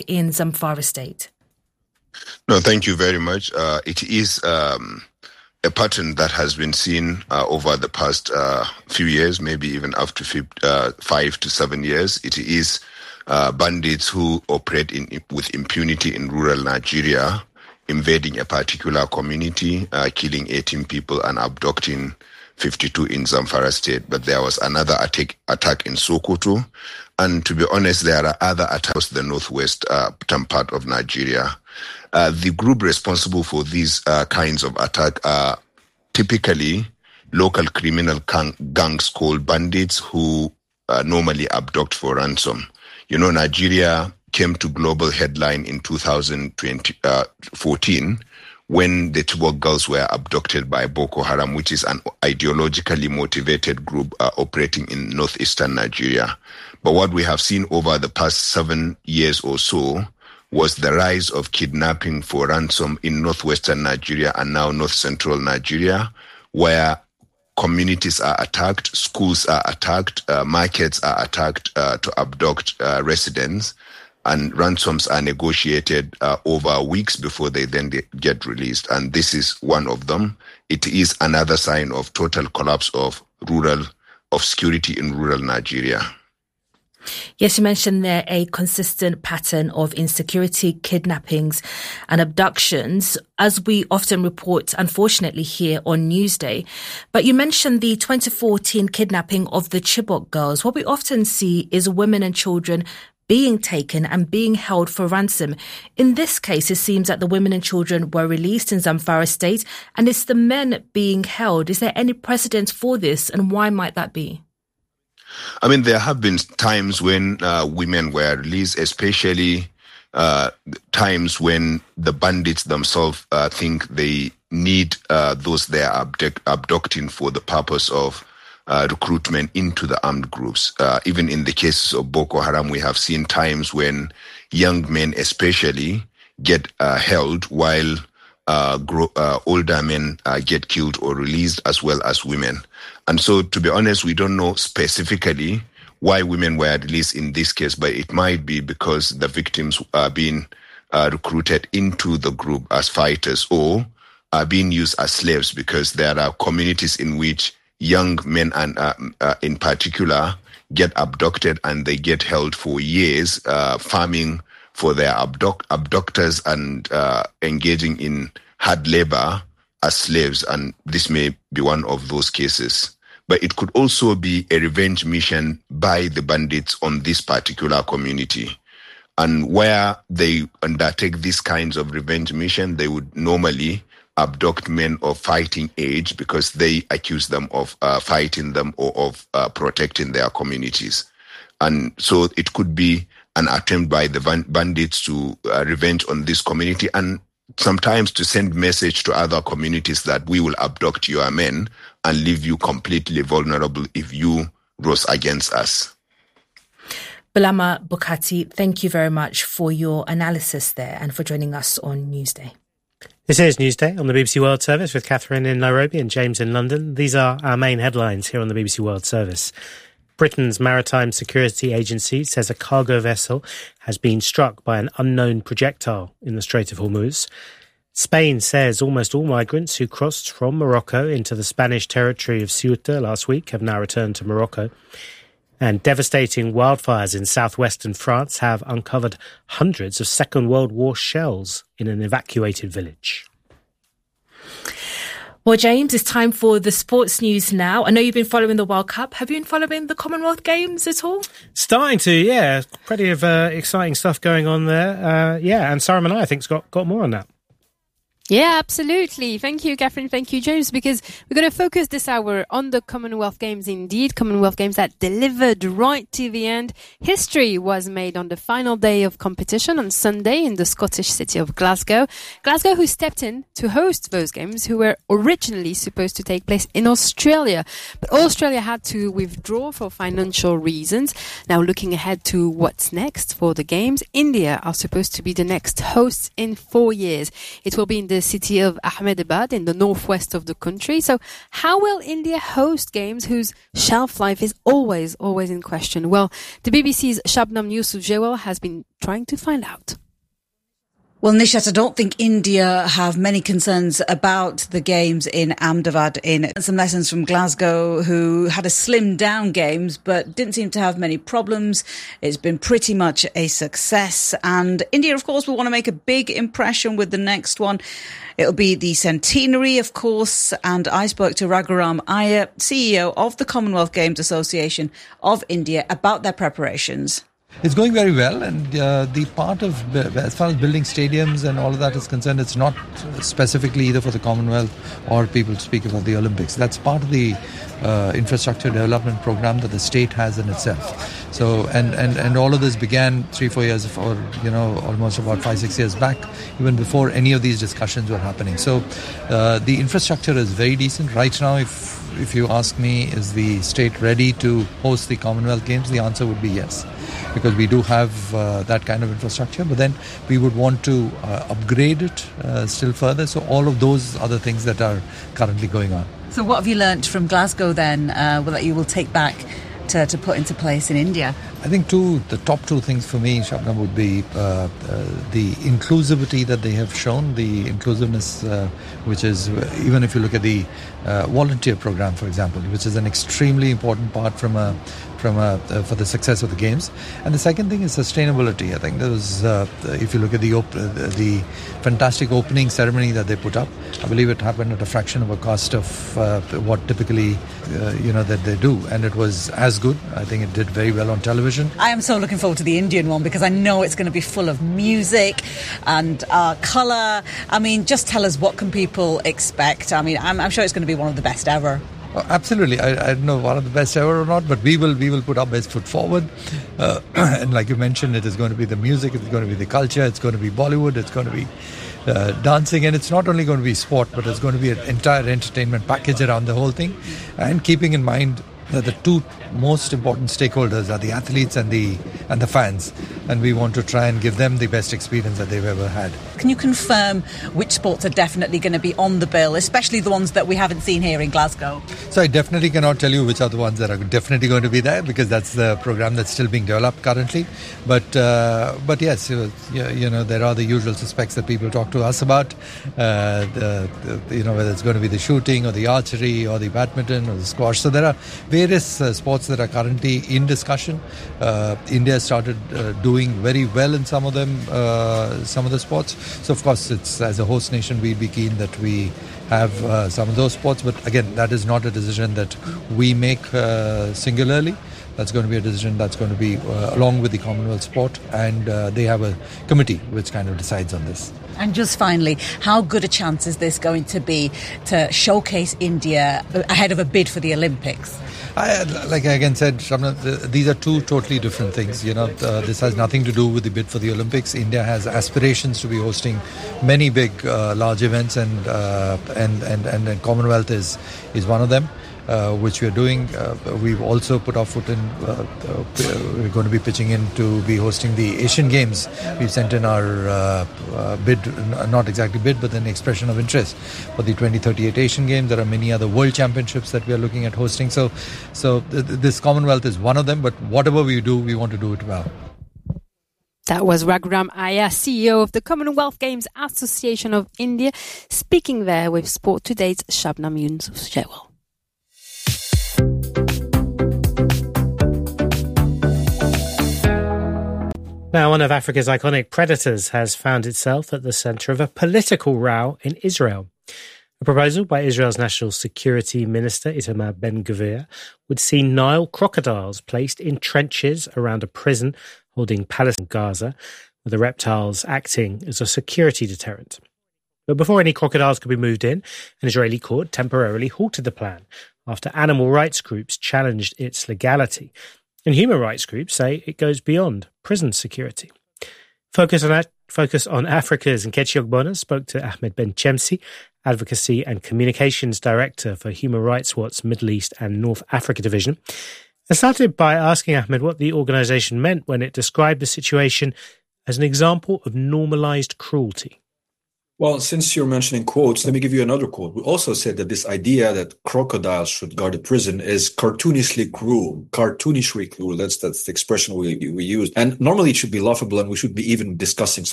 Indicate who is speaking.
Speaker 1: in Zamfara State?
Speaker 2: No, thank you very much. It is a pattern that has been seen over the past few years, maybe even up to 5 to 7 years. It is bandits who operate with impunity in rural Nigeria, invading a particular community, killing 18 people and abducting 52 in Zamfara State. But there was another attack in Sokoto. And to be honest, there are other attacks in the northwest part of Nigeria. The group responsible for these kinds of attack are typically local criminal gangs called bandits who normally abduct for ransom. You know, Nigeria came to global headline in 2014 when the Chibok girls were abducted by Boko Haram, which is an ideologically motivated group operating in northeastern Nigeria. But what we have seen over the past 7 years or so was the rise of kidnapping for ransom in northwestern Nigeria and now north central Nigeria, where communities are attacked, schools are attacked, markets are attacked to abduct residents, and ransoms are negotiated over weeks before they then get released. And this is one of them. It is another sign of total collapse of security in rural Nigeria.
Speaker 1: Yes, you mentioned there a consistent pattern of insecurity, kidnappings and abductions, as we often report, unfortunately, here on Newsday. But you mentioned the 2014 kidnapping of the Chibok girls. What we often see is women and children being taken and being held for ransom. In this case, it seems that the women and children were released in Zamfara State, and it's the men being held. Is there any precedent for this, and why might that be?
Speaker 2: I mean, there have been times when women were released, especially times when the bandits themselves think they need those they are abducting for the purpose of recruitment into the armed groups. Even in the cases of Boko Haram, we have seen times when young men especially get held while older men get killed or released, as well as women. And so, to be honest, we don't know specifically why women were released in this case, but it might be because the victims are being recruited into the group as fighters or are being used as slaves, because there are communities in which young men, and in particular, get abducted and they get held for years, farming for their abductors and engaging in hard labor as slaves. And this may be one of those cases. But it could also be a revenge mission by the bandits on this particular community. And where they undertake these kinds of revenge mission, they would normally abduct men of fighting age because they accuse them of fighting them or of protecting their communities. And so it could be an attempt by the bandits to revenge on this community, and sometimes to send message to other communities that we will abduct your men and leave you completely vulnerable if you rose against us.
Speaker 1: Bulama Bukati, thank you very much for your analysis there and for joining us on Newsday.
Speaker 3: This is Newsday on the BBC World Service with Catherine in Nairobi and James in London. These are our main headlines here on the BBC World Service. Britain's Maritime Security Agency says a cargo vessel has been struck by an unknown projectile in the Strait of Hormuz. Spain says almost all migrants who crossed from Morocco into the Spanish territory of Ceuta last week have now returned to Morocco. And devastating wildfires in southwestern France have uncovered hundreds of Second World War shells in an evacuated village.
Speaker 1: Well, James, it's time for the sports news now. I know you've been following the World Cup. Have you been following the Commonwealth Games at all?
Speaker 3: Starting to, yeah. Plenty of exciting stuff going on there. And Sarah Manai, I think, has got more on that.
Speaker 4: Yeah, absolutely. Thank you, Catherine. Thank you, James, because we're going to focus this hour on the Commonwealth Games indeed. Commonwealth Games that delivered right to the end. History was made on the final day of competition on Sunday in the Scottish city of Glasgow. Glasgow, who stepped in to host those games, who were originally supposed to take place in Australia. But Australia had to withdraw for financial reasons. Now, looking ahead to what's next for the games, India are supposed to be the next hosts in 4 years. It will be in the the city of Ahmedabad in the northwest of the country. So how will India host games whose shelf life is always in question? Well, the BBC's Shabnam Yousuf-Jewel has been trying to find out.
Speaker 5: Well, Nishat, I don't think India have many concerns about the games in Ahmedabad. In some lessons from Glasgow, who had a slimmed down games but didn't seem to have many problems. It's been pretty much a success. And India, of course, will want to make a big impression with the next one. It'll be the centenary, of course. And I spoke to Raghuram Iyer, CEO of the Commonwealth Games Association of India, about their preparations.
Speaker 6: It's going very well, and the part of, as far as building stadiums and all of that is concerned, it's not specifically either for the Commonwealth or people speak about the Olympics. That's part of the infrastructure development program that the state has in itself. So, and all of this began 3-4 years, or almost about 5-6 years back, even before any of these discussions were happening. So, the infrastructure is very decent right now. If you ask me, is the state ready to host the Commonwealth Games? The answer would be yes, because we do have that kind of infrastructure, but then we would want to upgrade it still further. So all of those are the things that are currently going on.
Speaker 5: So what have you learnt from Glasgow then that you will take back to put into place in India?
Speaker 6: I think the top two things for me, Shabnam, would be the inclusivity that they have shown, the inclusiveness, which is, even if you look at the volunteer program, for example, which is an extremely important part for the success of the games. And the second thing is sustainability. I think there was, if you look at the fantastic opening ceremony that they put up, I believe it happened at a fraction of a cost of what typically that they do, and it was as good. I think it did very well on television.
Speaker 5: I am so looking forward to the Indian one, because I know it's going to be full of music and colour. I mean, just tell us, what can people expect? I mean, I'm sure it's going to be one of the best ever.
Speaker 6: Oh, absolutely. I don't know one of the best ever or not, but we will put our best foot forward. And like you mentioned, it is going to be the music, it's going to be the culture, it's going to be Bollywood, it's going to be dancing, and it's not only going to be sport, but it's going to be an entire entertainment package around the whole thing. And keeping in mind that the two most important stakeholders are the athletes and the fans, and we want to try and give them the best experience that they've ever had.
Speaker 5: Can you confirm which sports are definitely going to be on the bill, especially the ones that we haven't seen here in Glasgow?
Speaker 6: So I definitely cannot tell you which are the ones that are definitely going to be there, because that's the program that's still being developed currently. But yes, there are the usual suspects that people talk to us about, whether it's going to be the shooting or the archery or the badminton or the squash. So there are various sports that are currently in discussion. India started doing very well in some of them, some of the sports. So of course, it's, as a host nation, we'd be keen that we have some of those sports. But again, that is not a decision that we make singularly. That's going to be a decision that's going to be along with the Commonwealth Sport, and they have a committee which kind of decides on this.
Speaker 5: And just finally, how good a chance is this going to be to showcase India ahead of a bid for the Olympics?
Speaker 6: Like I again said, Shabnam, these are two totally different things. This has nothing to do with the bid for the Olympics. India has aspirations to be hosting many big, large events, and Commonwealth is one of them, which we are doing. We've also put our foot in. We're going to be pitching in to be hosting the Asian Games. We've sent in our bid, not exactly bid, but an expression of interest for the 2038 Asian Games. There are many other World Championships that we are looking at hosting. So this Commonwealth is one of them, but whatever we do, we want to do it well.
Speaker 4: That was Raghuram Iyer, CEO of the Commonwealth Games Association of India, speaking there with Sport Today's Shabnam Yousuf-Jewel.
Speaker 3: Now, one of Africa's iconic predators has found itself at the centre of a political row in Israel. A proposal by Israel's National Security Minister, Itamar Ben-Gvir, would see Nile crocodiles placed in trenches around a prison holding Palestine in Gaza, with the reptiles acting as a security deterrent. But before any crocodiles could be moved in, an Israeli court temporarily halted the plan after animal rights groups challenged its legality. And human rights groups say it goes beyond prison security. Focus on Africa's Nkechi Ogbonna spoke to Ahmed Ben-Chemsi, Advocacy and Communications Director for Human Rights Watch's Middle East and North Africa Division, and started by asking Ahmed what the organisation meant when it described the situation as an example of normalised cruelty.
Speaker 7: Well, since you're mentioning quotes, let me give you another quote. We also said that this idea that crocodiles should guard a prison is cartoonishly cruel. Cartoonishly cruel. That's the expression we used. And normally it should be laughable, and we should be even discussing